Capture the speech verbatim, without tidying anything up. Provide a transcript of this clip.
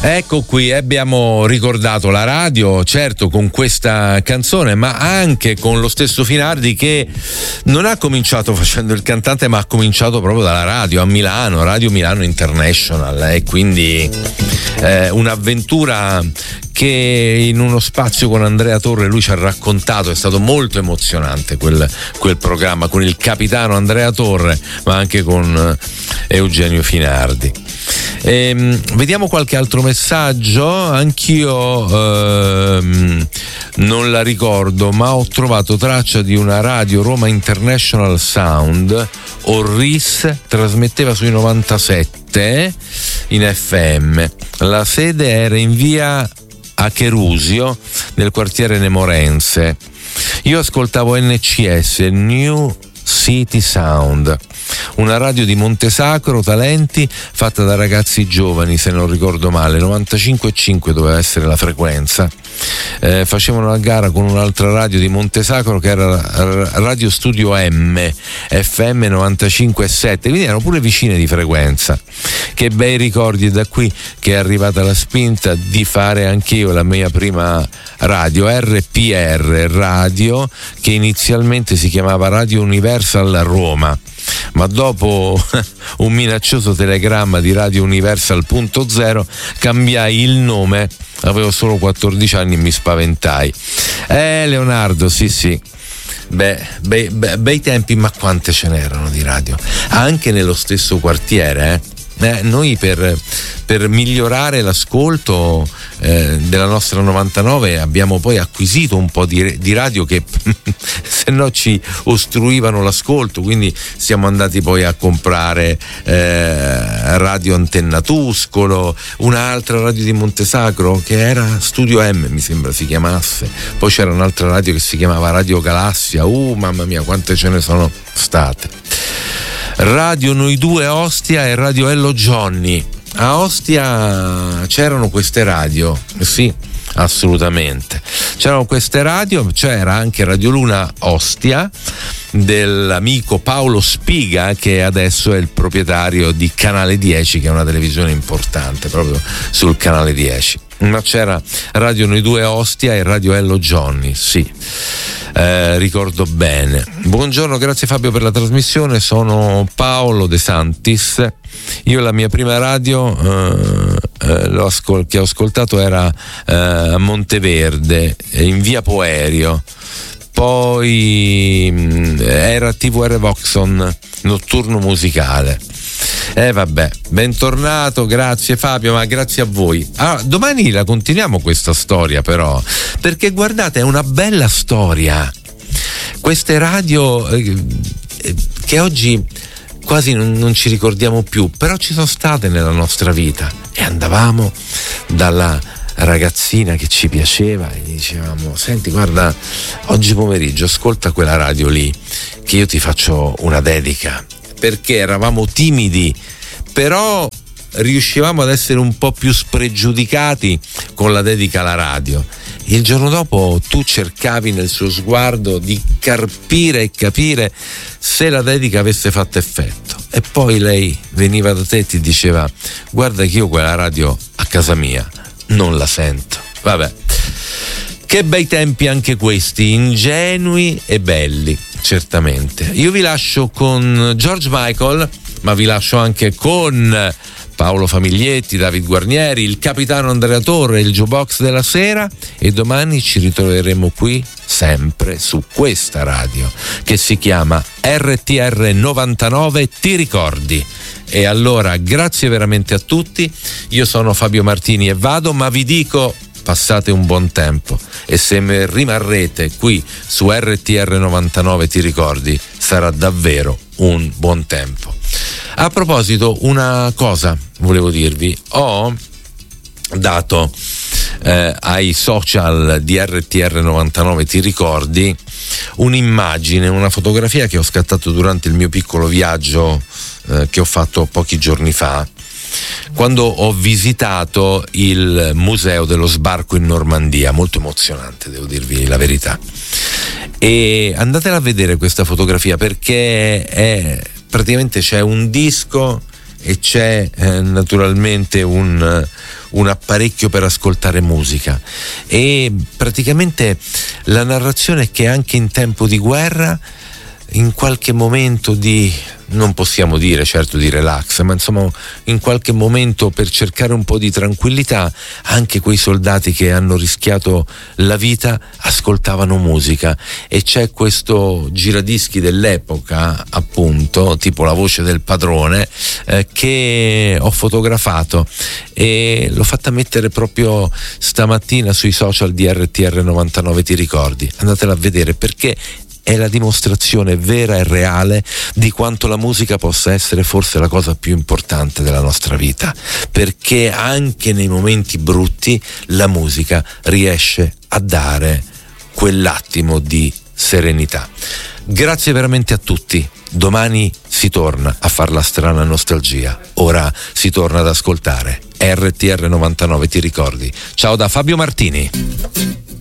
Ecco qui, abbiamo ricordato la radio, certo con questa canzone, ma anche con lo stesso Finardi, che non ha cominciato facendo il cantante, ma ha cominciato proprio dalla radio a Milano, Radio Milano International, e quindi eh, un'avventura che in uno spazio con Andrea Torre lui ci ha raccontato. È stato molto emozionante quel, quel programma con il capitano Andrea Torre, ma anche con Eugenio Finardi. Ehm, vediamo qualche altro messaggio. Anch'io ehm, non la ricordo, ma ho trovato traccia di una radio, Roma International Sound, Orris, trasmetteva sui novantasette in F M. La sede era in via Acherusio, nel quartiere Nemorense. Io ascoltavo N C S, New City Sound, una radio di Montesacro, Talenti, fatta da ragazzi giovani, se non ricordo male. Novantacinque e cinque doveva essere la frequenza. Eh, facevano la gara con un'altra radio di Montesacro che era Radio Studio M, F M novantacinque e sette, quindi erano pure vicine di frequenza. Che bei ricordi, è da qui che è arrivata la spinta di fare anch'io la mia prima radio, R P R, radio che inizialmente si chiamava Radio Universal Roma, ma dopo un minaccioso telegramma di Radio Universal punto zero cambiai il nome. Avevo solo quattordici anni e mi spaventai. Eh Leonardo, sì sì, beh, bei, bei, bei tempi, ma quante ce n'erano di radio, anche nello stesso quartiere, eh? Eh, noi per, per migliorare l'ascolto eh, della nostra novantanove abbiamo poi acquisito un po' di, di radio che se no ci ostruivano l'ascolto, quindi siamo andati poi a comprare eh, Radio Antenna Tuscolo, un'altra radio di Montesacro che era Studio M, mi sembra si chiamasse, poi c'era un'altra radio che si chiamava Radio Galassia. Uh mamma mia, quante ce ne sono state. Radio Noi Due Ostia e Radio Ello Johnny. A Ostia c'erano queste radio, sì, assolutamente. C'erano queste radio, c'era anche Radio Luna Ostia dell'amico Paolo Spiga, che adesso è il proprietario di Canale dieci, che è una televisione importante proprio sul Canale dieci. Ma c'era Radio Noi Due Ostia e Radio Ello Johnny, sì. Eh, ricordo bene. Buongiorno, grazie Fabio per la trasmissione, sono Paolo De Santis. Io la mia prima radio eh, eh, l'ho ascol- che ho ascoltato era eh, a Monteverde, in via Poerio, poi mh, era T V R Voxon, notturno musicale. E eh vabbè, bentornato, grazie Fabio, ma grazie a voi. Ah, domani la continuiamo questa storia però, perché guardate, è una bella storia. Queste radio eh, che oggi quasi non, non ci ricordiamo più, però ci sono state nella nostra vita, e andavamo dalla ragazzina che ci piaceva e gli dicevamo: senti, guarda, oggi pomeriggio ascolta quella radio lì che io ti faccio una dedica, perché eravamo timidi, però riuscivamo ad essere un po' più spregiudicati con la dedica alla radio. Il giorno dopo tu cercavi nel suo sguardo di carpire e capire se la dedica avesse fatto effetto, e poi lei veniva da te e ti diceva: guarda che io quella radio a casa mia non la sento. Vabbè, che bei tempi anche questi, ingenui e belli, certamente. Io vi lascio con George Michael, ma vi lascio anche con Paolo Famiglietti, David Guarnieri, il capitano Andrea Torre, il jukebox della sera, e domani ci ritroveremo qui sempre su questa radio che si chiama R T R novantanove, ti ricordi? E allora grazie veramente a tutti, io sono Fabio Martini e vado, ma vi dico: passate un buon tempo, e se rimarrete qui su R T R novantanove ti ricordi, sarà davvero un buon tempo. A proposito, una cosa volevo dirvi: ho dato eh, ai social di R T R novantanove ti ricordi un'immagine, una fotografia che ho scattato durante il mio piccolo viaggio eh, che ho fatto pochi giorni fa, quando ho visitato il museo dello sbarco in Normandia. Molto emozionante, devo dirvi la verità, e andatela a vedere questa fotografia, perché è praticamente c'è un disco e c'è eh, naturalmente un, un apparecchio per ascoltare musica, e praticamente la narrazione è che anche in tempo di guerra, in qualche momento di, non possiamo dire certo di relax, ma insomma in qualche momento per cercare un po' di tranquillità, anche quei soldati che hanno rischiato la vita ascoltavano musica. E c'è questo giradischi dell'epoca, appunto, tipo La voce del padrone, eh, che ho fotografato e l'ho fatta mettere proprio stamattina sui social di R T R novantanove Ti ricordi. Andatela a vedere, perché è la dimostrazione vera e reale di quanto la musica possa essere forse la cosa più importante della nostra vita, perché anche nei momenti brutti la musica riesce a dare quell'attimo di serenità. Grazie veramente a tutti. Domani si torna a far la strana nostalgia, ora si torna ad ascoltare R T R novantanove Ti ricordi. Ciao da Fabio Martini.